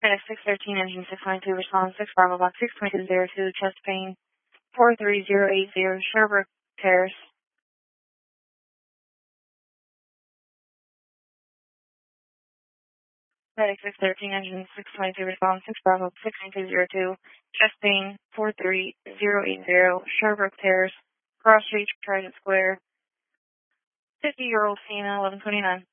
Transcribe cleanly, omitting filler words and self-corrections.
FedEx 613, engine 692, response 6 Bravo, box 62202, chest pain 43080, Sherbrooke Terrace. FedEx 613, engine 622, response 6 Bravo, 69202, chest pain 43080, Sherbrooke Terrace, Cross Street, Trident Square, 50-year-old female, 1129.